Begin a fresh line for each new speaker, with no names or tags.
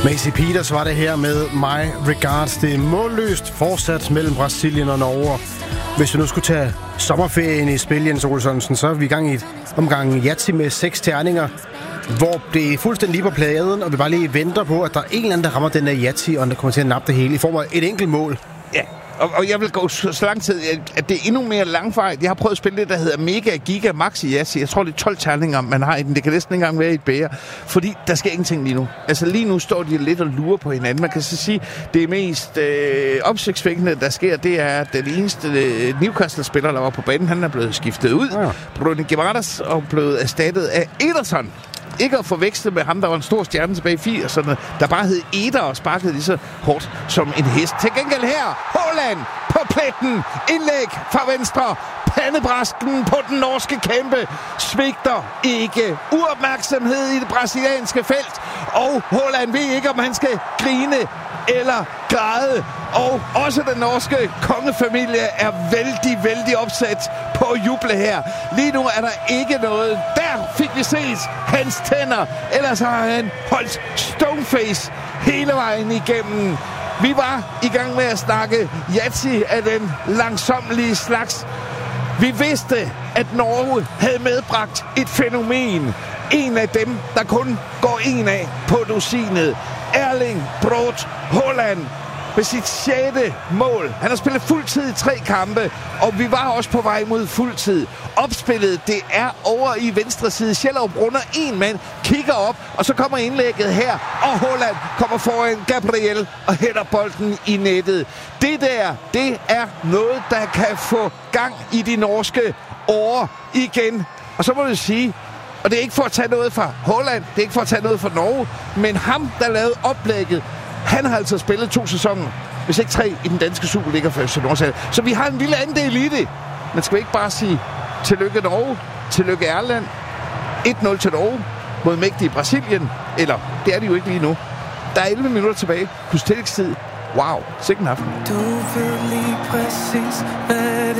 Macy Peters var det her med My Regards. Det er målløst fortsat mellem Brasilien og Norge. Hvis vi nu skulle tage sommerferien i spil, Jens Olsonsen, så er vi i gang i et omgang Yatzy med 6 terninger, hvor det er fuldstændig lige på pladen, og vi bare lige venter på, at der er en eller anden, der rammer den der Yatzy, og der kommer til at nappe det hele i form af et enkelt mål.
Ja, og jeg vil gå så lang tid, at det er endnu mere langvejt. Jeg har prøvet at spille det, der hedder Mega Giga Maxi Yatzy. Jeg tror, det er 12 terninger, man har i den. Det kan næsten ikke engang være i et bære, fordi der sker ingenting lige nu. Altså lige nu står de lidt og lurer på hinanden. Man kan så sige, det mest opsigtsvækkende, der sker, det er, at den eneste Newcastle-spiller, der var på banen, han er blevet skiftet ud. Ja. Bruno Guimaraes og blevet erstattet af Ederson. Ikke at forveksle med ham, der var en stor stjerne tilbage i 80'erne, der bare hed Eder og sparkede lige så hårdt som en hest. Til gengæld her, Haaland på pletten, indlæg fra venstre, pandebrasken på den norske kæmpe, svigter ikke, uopmærksomhed i det brasilianske felt, og Haaland ved ikke, om han skal grine eller græde. Og også den norske kongefamilie er vældig opsat på at juble her. Lige nu er der ikke noget. Der fik vi set hans tænder. Ellers har han holdt stoneface hele vejen igennem. Vi var i gang med at snakke Yatzy af den langsommelige slags. Vi vidste, at Norge havde medbragt et fænomen. En af dem, der kun går en af på dusinet. Erling Braut Haaland med sit 6. mål. Han har spillet fuldtid i 3 kampe, og vi var også på vej mod fuldtid. Opspillet, det er over i venstre side. Schellerup runder en mand, kigger op, og så kommer indlægget her, og Haaland kommer foran Gabriel og hætter bolden i nettet. Det der, det er noget, der kan få gang i de norske årer igen. Og så må vi sige, og det er ikke for at tage noget fra Haaland, det er ikke for at tage noget fra Norge, men ham, der lavede oplægget, han har altså spillet 2 sæsoner, hvis ikke 3, i den danske Superliga for FC Nordsjælland. Så vi har en lille andel i det. Men skal vi ikke bare sige tillykke Norge, tillykke Erland, 1-0 til Norge mod mægtige Brasilien, eller det er det jo ikke lige nu. Der er 11 minutter tilbage, plus tillægstid. Wow, sikken aften.
Du ved lige præcis, hvad